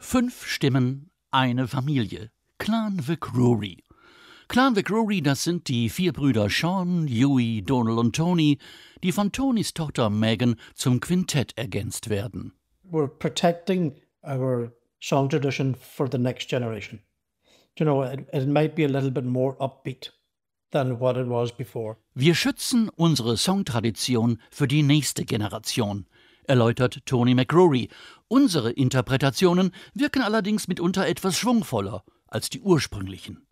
5 Stimmen, eine Familie. Clan VcCrory. Clan VcCrory, das sind die 4 Brüder Sean, Huey, Donal und Tony, die von Tonys Tochter Megan zum Quintett ergänzt werden. We're protecting our song tradition for the next generation. You know, it might be a little bit more upbeat than what it was before. Wir schützen unsere Songtradition für die nächste Generation, erläutert Tony McCrory. Unsere Interpretationen wirken allerdings mitunter etwas schwungvoller als die ursprünglichen.